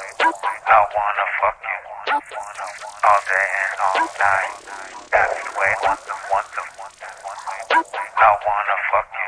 I wanna fuck you all day and all night. That's the way I want to. I wanna fuck you.